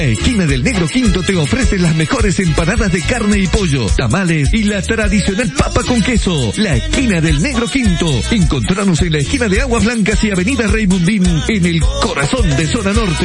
La esquina del Negro Quinto te ofrece las mejores empanadas de carne y pollo, tamales y la tradicional papa con queso. La esquina del Negro Quinto. Encontrarnos en la esquina de Aguas Blancas y Avenida Raymundín, en el corazón de Zona Norte.